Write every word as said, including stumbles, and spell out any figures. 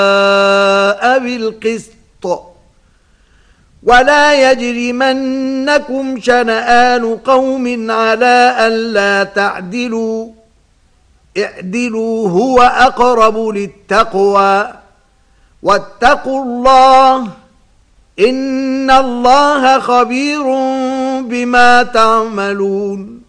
بالقسط ولا يجرمنكم شنآن قوم على ألا تعدلوا اعدلوا هو أقرب للتقوى واتقوا الله إن الله خبير بما تعملون